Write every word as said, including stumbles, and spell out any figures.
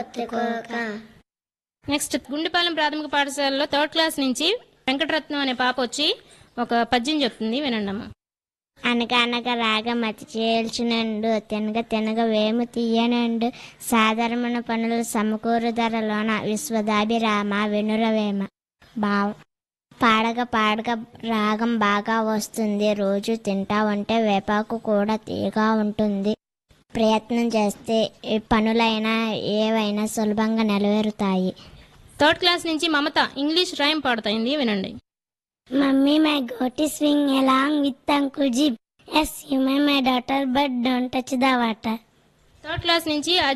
ఒత్తుకోక. Next గుండెపాలెం ప్రాథమిక పాఠశాలలో third class నుంచి వెంకటరత్నం అనే పాప వచ్చి ఒక పద్యం చెప్తుంది, వినండమ్మా. అనగనగ రాగమతి చేల్చునండు, తినగ తినగ వేము తీయనండు, సాధారణ పనులు సమకూరు ధరలోన విశ్వదాభిరామ వినురవేమ. భావ పాడగ పాడగ రాగం బాగా వస్తుంది, రోజు తింటా ఉంటే వేపాకు కూడా తీగా ఉంటుంది. ప్రయత్నం చేస్తే ఏ పనులైనా ఏవైనా సులభంగా నెరవేరుతాయి. థర్డ్ క్లాస్ నుంచి మమత ఇంగ్లీష్ రైమ్ పాడుతాయింది, వినండి. Mummy, my goat is swing along with Uncle Jib. Yes, you may, my daughter, but don't touch the water. Third class నుంచి